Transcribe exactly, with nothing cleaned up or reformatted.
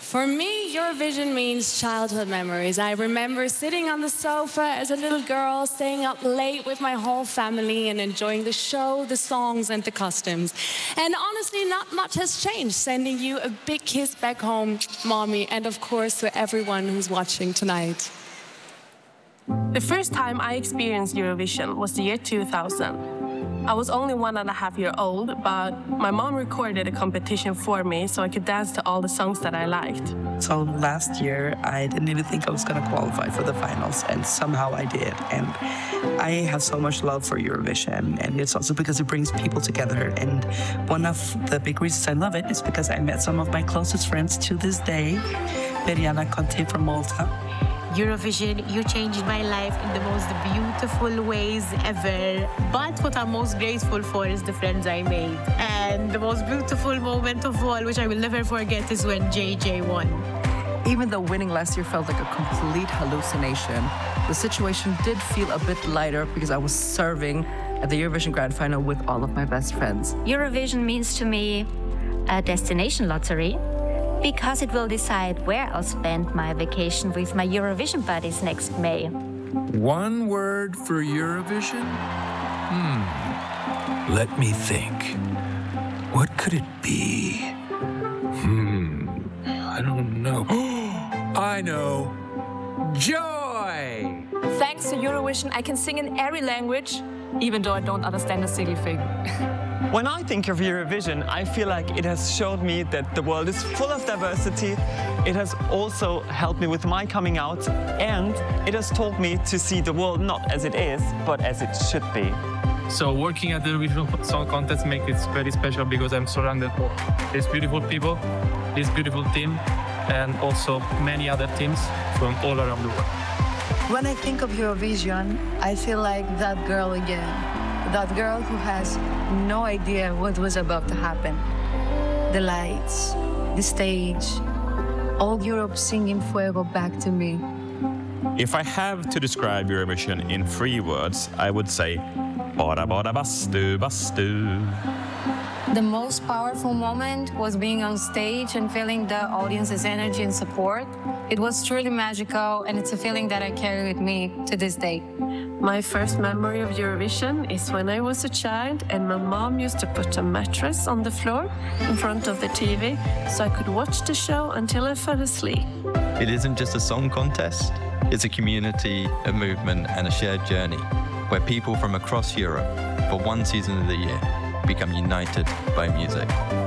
For me, Eurovision means childhood memories. I remember sitting on the sofa as a little girl, staying up late with my whole family and enjoying the show, the songs, and the costumes. And honestly, not much has changed. Sending you a big kiss back home, Mommy, and of course to everyone who's watching tonight. The first time I experienced Eurovision was the year two thousand. I was only one and a half year old, but my mom recorded a competition for me so I could dance to all the songs that I liked. So last year, I didn't even think I was going to qualify for the finals, and somehow I did. And I have so much love for Eurovision, and it's also because it brings people together. And one of the big reasons I love it is because I met some of my closest friends to this day, Mariana Conte from Malta. Eurovision, you changed my life in the most beautiful ways ever. But what I'm most grateful for is the friends I made. And the most beautiful moment of all, which I will never forget, is when J J won. Even though winning last year felt like a complete hallucination, the situation did feel a bit lighter because I was serving at the Eurovision Grand Final with all of my best friends. Eurovision means to me a destination lottery, because it will decide where I'll spend my vacation with my Eurovision buddies next May. One word for Eurovision? Hmm. Let me think. What could it be? Hmm. I don't know. I know. Joy! Thanks to Eurovision, I can sing in every language, even though I don't understand a single thing. When I think of Eurovision, I feel like it has showed me that the world is full of diversity. It has also helped me with my coming out, and it has taught me to see the world not as it is, but as it should be. So working at the Eurovision Song Contest makes it very special because I'm surrounded by these beautiful people, this beautiful team, and also many other teams from all around the world. When I think of Eurovision, I feel like that girl again. That girl who has no idea what was about to happen. The lights, the stage, all Europe singing Fuego back to me. If I have to describe Eurovision in three words, I would say Bara bara bastu bastu. The most powerful moment was being on stage and feeling the audience's energy and support. It was truly magical, and it's a feeling that I carry with me to this day. My first memory of Eurovision is when I was a child and my mom used to put a mattress on the floor in front of the T V so I could watch the show until I fell asleep. It isn't just a song contest, it's a community, a movement and a shared journey where people from across Europe, for one season of the year, become united by music.